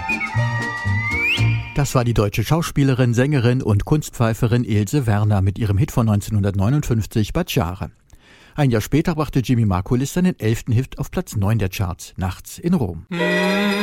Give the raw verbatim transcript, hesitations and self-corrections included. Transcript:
Das war die deutsche Schauspielerin, Sängerin und Kunstpfeiferin Ilse Werner mit ihrem Hit von neunzehnhundertneunundfünfzig, Bacciare. Ein Jahr später brachte Jimmy Margulis seinen elften Hit auf Platz neun der Charts, Nachts in Rom.